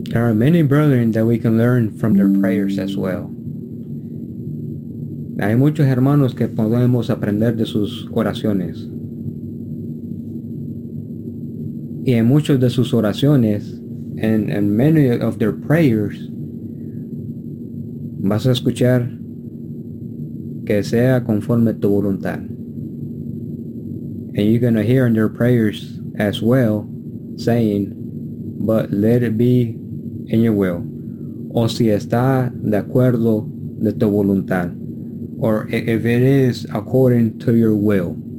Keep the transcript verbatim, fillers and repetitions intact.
There are many brethren that we can learn from their prayers as well. Hay muchos hermanos que podemos aprender de sus oraciones. Y en muchas de sus oraciones, and, and many of their prayers, vas a escuchar que sea conforme tu voluntad. And you're going to hear in their prayers as well, saying, but let it be in your will. O si está de acuerdo de tu voluntad. Or if it is according to your will.